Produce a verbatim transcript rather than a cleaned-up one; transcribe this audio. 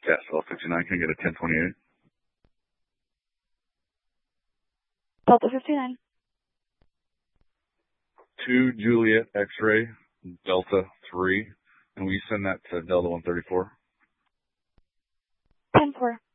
Yes, L fifty-nine, can I get a ten twenty-eight? Delta fifty-nine. two Juliet X-ray, Delta three, and we send that to Delta one thirty-four? ten four.